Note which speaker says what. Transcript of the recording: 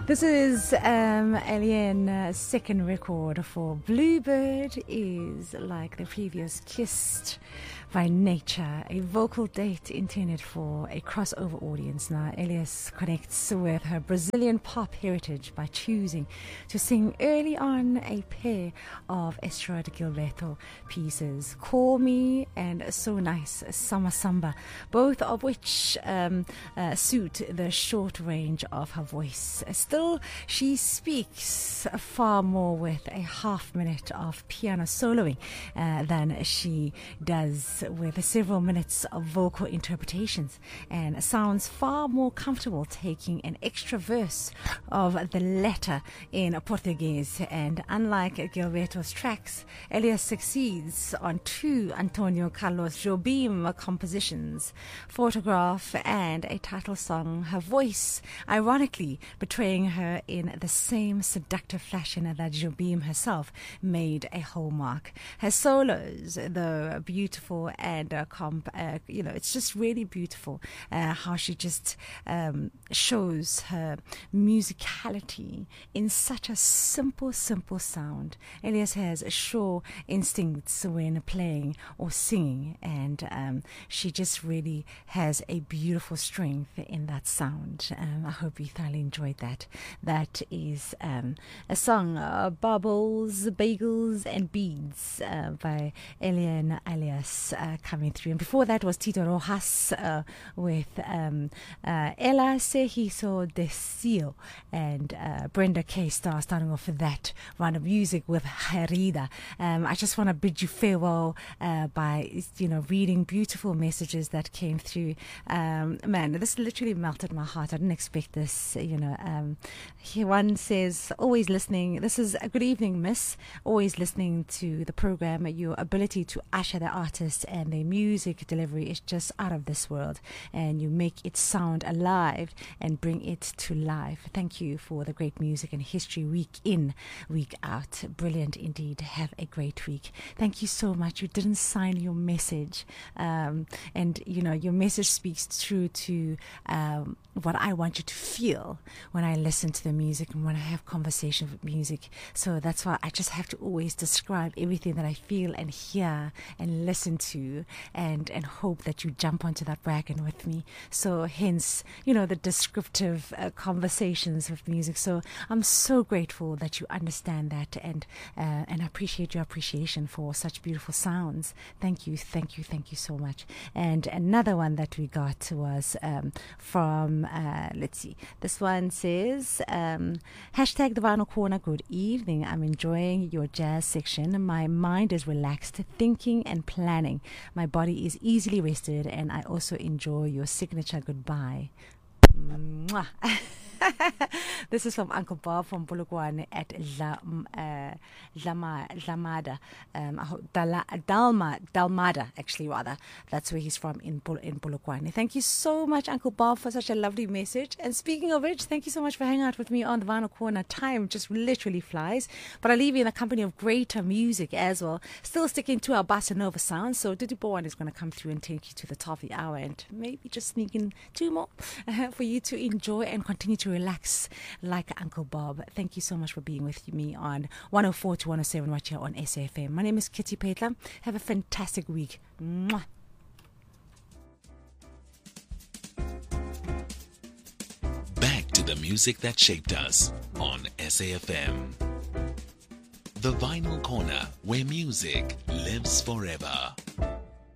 Speaker 1: This is Alien's second record for Bluebird is like the previous, Kissed by Nature, a vocal date intended for a crossover audience. Now, Elias connects with her Brazilian pop heritage by choosing to sing early on a pair of Estrada Gilberto pieces, Call Me and So Nice, Summer Samba, both of which suit the short range of her voice. Still, she speaks far more with a half minute of piano soloing than she does with several minutes of vocal interpretations, and sounds far more comfortable taking an extra verse of the letter in Portuguese. And unlike Gilberto's tracks, Elias succeeds on two Antonio Carlos Jobim compositions, Photograph and a title song, her voice ironically betraying her in the same seductive fashion that Jobim herself made a hallmark. Her solos, though beautiful and it's just really beautiful how she just shows her musicality in such a simple sound. Elias has sure instincts when playing or singing, and she just really has a beautiful strength in that sound. I hope you thoroughly enjoyed that. That is a song, Bubbles, Bagels and Beads by Elian Elias coming through. And before that was Tito Rojas with Ela Se Hizo Deseo, and Brenda K. starting off with that round of music with Herida. I just want to bid you farewell by reading beautiful messages that came through. Man, this literally melted my heart. I didn't expect this. Here one says, always listening. This is a good evening, miss. Always listening to the program. Your ability to usher the artist and their music delivery is just out of this world, and you make it sound alive and bring it to life. Thank you for the great music and history week in, week out. Brilliant indeed. Have a great week. Thank you so much. You didn't sign your message, and your message speaks true to what I want you to feel when I listen to the music and when I have conversations with music. So that's why I just have to always describe everything that I feel and hear and listen to, and hope that you jump onto that wagon with me. So hence, the descriptive conversations with music. So I'm so grateful that you understand that, and I appreciate your appreciation for such beautiful sounds. Thank you so much. And another one that we got was from let's see, this one says hashtag the Vinyl Corner, good evening, I'm enjoying your jazz section. My mind is relaxed, thinking and planning. My body is easily rested, and I also enjoy your signature goodbye. Mwah. This is from Uncle Bob from Polokwane at Dalmada. Dalmada, actually, rather. That's where he's from in Polokwane. Thank you so much, Uncle Bob, for such a lovely message. And speaking of which, thank you so much for hanging out with me on the Vinyl Corner. Time just literally flies. But I leave you in the company of greater music as well. Still sticking to our bossa nova sound. So Didi Bowen is going to come through and take you to the top of the hour, and maybe just sneak in two more for you to enjoy and continue to relax like Uncle Bob. Thank you so much for being with me on 104 to 107 right here on SAFM. My name is Kitty Petla. Have a fantastic week. Mwah.
Speaker 2: Back to the music that shaped us on SAFM. The Vinyl Corner, where music lives forever.